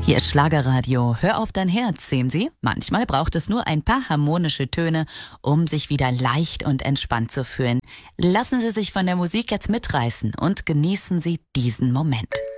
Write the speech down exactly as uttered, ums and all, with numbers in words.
Hier ist Schlagerradio. Hör auf dein Herz, sehen Sie? Manchmal braucht es nur ein paar harmonische Töne, um sich wieder leicht und entspannt zu fühlen. Lassen Sie sich von der Musik jetzt mitreißen und genießen Sie diesen Moment.